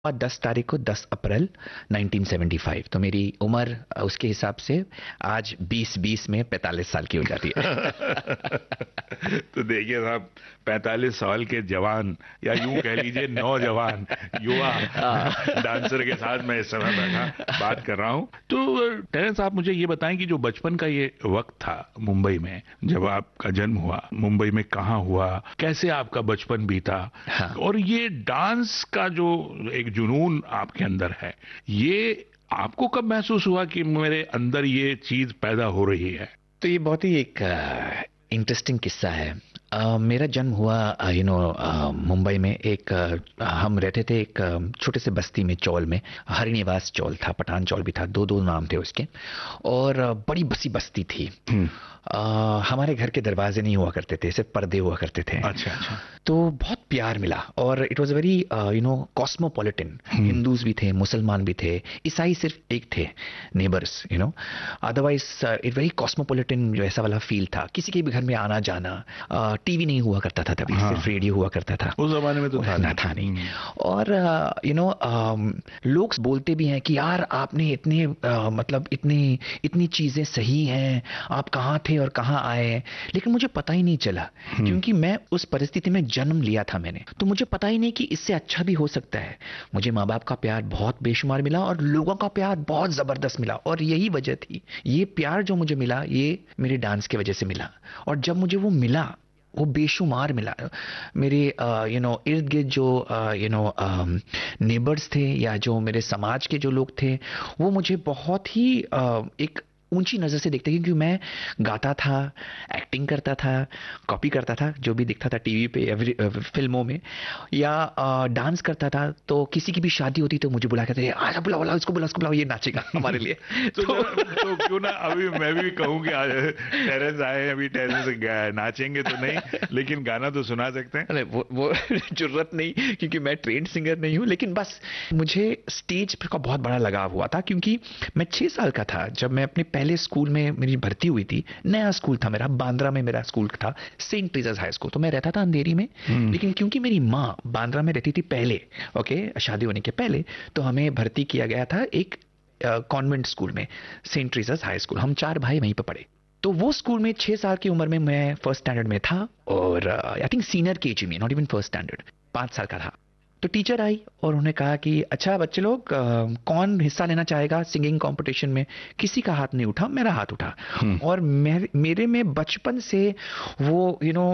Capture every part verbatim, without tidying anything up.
और दस तारीख को दस अप्रैल नाइनटीन सेवेंटी फाइव। तो मेरी उम्र अ, उसके हिसाब से आज बीस बीस में पैंतालीस साल की हो जाती है। तो देखिए साहब, पैंतालीस साल के जवान या यूं कह लीजिए नौजवान युवा हाँ। डांसर के साथ मैं इस समय बैठा बात कर रहा हूं। तो टेरेंस, आप मुझे ये बताएं कि जो बचपन का ये वक्त था मुंबई में, जब आपका जन्म हुआ, मुंबई में कहाँ हुआ, कैसे आपका बचपन बीता, हाँ। और ये डांस का जो एक जुनून आपके अंदर है, ये आपको कब महसूस हुआ कि मेरे अंदर ये चीज पैदा हो रही है? तो ये बहुत ही एक इंटरेस्टिंग किस्सा है। अ, मेरा जन्म हुआ यू नो मुंबई में। एक अ, हम रहते थे एक अ, छोटे से बस्ती में, चौल में। हरिनिवास चौल था, पठान चौल भी था, दो दो नाम थे उसके। और अ, बड़ी बसी बस्ती थी। हम्म। अ, हमारे घर के दरवाजे नहीं हुआ करते थे, सिर्फ पर्दे हुआ करते थे। अच्छा अच्छा। तो बहुत प्यार मिला, और it was very you know cosmopolitan. Hmm. Hindus भी थे, मुसलमान भी थे, ईसाई सिर्फ एक थे, neighbours you know. Otherwise it very cosmopolitan जो ऐसा वाला फील था। किसी के भी घर में आना जाना। टीवी नहीं हुआ करता था तभी, हाँ, सिर्फ रेडियो हुआ करता था। उस जमाने में तो था ना नहीं। था नहीं। हम्म। और यू नो लोग बोलते भी हैं कि यार आपने इतने अ, मतलब इतनी इतनी चीजें सही हैं, आप कहाँ थे और कहाँ आए। लेकिन मुझे पता ही नहीं चला, हम्म। क्योंकि मैं उस परिस्थिति में जन्म लिया था मैंने। तो मुझे पता ही नहीं कि इससे अच्छा भी हो सकता है। मुझे माँ बाप का प्यार बहुत बेशुमार मिला, और लोगों का प्यार बहुत जबरदस्त मिला, और यही वजह थी। ये प्यार जो मुझे मिला, ये मेरे डांस की वजह से मिला। और जब मुझे वो मिला, वो बेशुमार मिला। मेरे यू नो इर्द गिर्द जो यू नो नेबर्स थे, या जो मेरे समाज के जो लोग थे, वो मुझे बहुत ही uh, एक ऊंची नजर से देखते, क्योंकि मैं गाता था, एक्टिंग करता था, कॉपी करता था जो भी दिखता था टीवी पे या फिर, अ, फिल्मों में, या अ, डांस करता था। तो किसी की भी शादी होती तो मुझे बुला के, आजा बुलाओ बुलाओ इसको, बुलाओ इसको, बुलाओ ये नाचेगा हमारे लिए। तो तो जरा, तो क्यों ना अभी मैं भी कहूं कि आज टेरेंस आए हैं, अभी टेरेंस गा- नाचेंगे तो नहीं, लेकिन गाना तो सुना सकते हैं। अरे वो वो जरूरत नहीं, क्योंकि मैं ट्रेंड सिंगर नहीं हूँ। लेकिन बस मुझे स्टेज का बहुत बड़ा लगाव हुआ था, क्योंकि मैं छह साल का था जब मैं अपने पहले स्कूल में मेरी भर्ती हुई थी। नया स्कूल था मेरा, बांद्रा में मेरा स्कूल था, सेंट ट्रीजर्स हाई स्कूल। तो मैं रहता था अंधेरी में। हम्म। लेकिन क्योंकि मेरी माँ बांद्रा में रहती थी पहले, ओके, शादी होने के पहले, तो हमें भर्ती किया गया था एक कॉन्वेंट स्कूल में, सेंट ट्रीजर्स हाई स्कूल। हम चार भाई वहीं पर पढ़े। तो वो स्कूल में छह साल की उम्र में मैं फर्स्ट स्टैंडर्ड में था, और आई थिंक सीनियर केजी में, नॉट इवन फर्स्ट स्टैंडर्ड, पाँच साल का था। तो टीचर आई और उन्होंने कहा कि अच्छा बच्चे लोग, अ, कौन हिस्सा लेना चाहेगा सिंगिंग कंपटीशन में। किसी का हाथ नहीं उठा, मेरा हाथ उठा। हम्म। और मैं, मेरे में बचपन से वो यू नो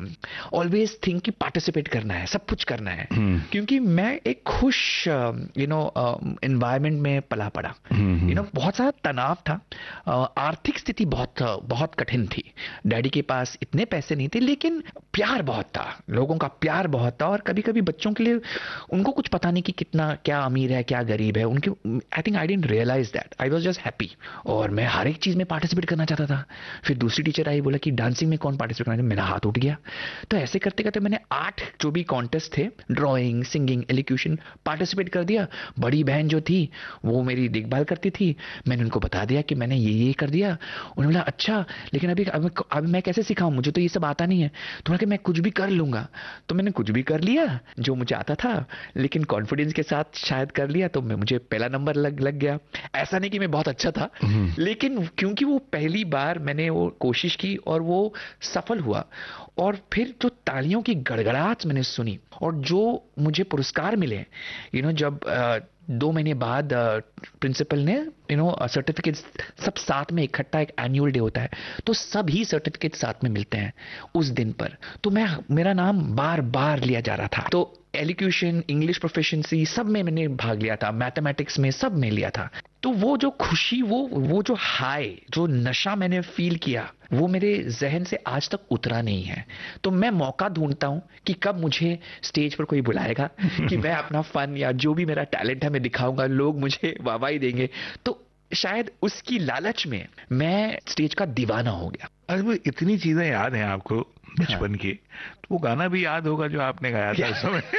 ऑलवेज थिंक कि पार्टिसिपेट करना है, सब कुछ करना है। हम्म। क्योंकि मैं एक खुश यू नो एनवायरनमेंट में पला पड़ा। यू नो हम्म। बहुत सारा तनाव था। अ, आर्थिक स्थिति बहुत बहुत कठिन थी। डैडी के पास इतने पैसे नहीं थे, लेकिन प्यार बहुत था, लोगों का प्यार बहुत था। और कभी कभी बच्चों के लिए, उनको कुछ पता नहीं कि कितना, क्या अमीर है क्या गरीब है उनके। I think I didn't realise that, I was just happy. और मैं हर एक चीज में पार्टिसिपेट करना चाहता था। फिर दूसरी टीचर आई, बोला कि डांसिंग में कौन पार्टिसिपेट करना चाहता है? मेरा हाथ उठ गया। तो ऐसे करते करते मैंने आठ जो भी कॉन्टेस्ट थे, ड्राइंग, सिंगिंग, एलिक्यूशन, पार्टिसिपेट कर दिया। बड़ी बहन जो थी वो मेरी देखभाल करती थी। मैंने उनको बता दिया कि मैंने ये ये कर दिया। उन्होंने बोला अच्छा, लेकिन अभी अब, अब मैं कैसे सिखाऊं, मुझे तो ये सब आता नहीं है। तो मैंने कहा मैं कुछ भी कर लूंगा। तो मैंने कुछ भी कर लिया जो मुझे आता था, लेकिन कॉन्फिडेंस के साथ शायद कर लिया, तो मैं, मुझे पहला नंबर लग लग गया। ऐसा नहीं कि मैं बहुत अच्छा था, हम्म। लेकिन क्योंकि वो पहली बार मैंने वो कोशिश की और वो सफल हुआ। और फिर जो तालियों की गड़गड़ाहट मैंने सुनी, और जो मुझे पुरस्कार मिले, यू नो जब अ, दो महीने बाद प्रिंसिपल ने यू नो सर्टिफिकेट, सब साथ में इकट्ठा, एक एनुअल डे होता है, तो सभी सर्टिफिकेट साथ में मिलते हैं उस दिन पर। तो मैं, मेरा नाम बार बार लिया जा रहा था। तो एलिक्यूशन, इंग्लिश प्रोफिशिएंसी, सब में मैंने भाग लिया था, मैथमेटिक्स में, सब में लिया था। तो वो जो खुशी, वो वो जो हाई, जो नशा मैंने फील किया, वो मेरे जहन से आज तक उतरा नहीं है। तो मैं मौका ढूंढता हूं कि कब मुझे स्टेज पर कोई बुलाएगा, कि मैं अपना फन या जो भी मेरा टैलेंट है मैं दिखाऊंगा, लोग मुझे वाहवाही देंगे। तो शायद उसकी लालच में मैं स्टेज का दीवाना हो गया। अरे वो इतनी चीजें याद हैं आपको हाँ। बचपन की, तो वो गाना भी याद होगा जो आपने गाया था उस समय।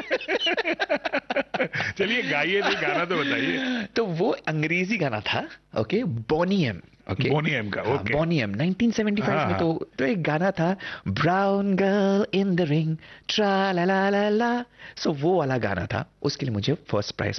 चलिए गाइए, नहीं गाना तो बताइए। तो वो अंग्रेजी गाना था, ओके, बोनी एम। ओके, बोनी एम का, okay. Bony am nineteen seventy five हाँ, में हाँ। तो तो एक गाना था, brown girl in the ring, ट्रा ला ला ला ला। सो वो वाला गाना था, उसके लिए मुझे फर्स्ट प्राइज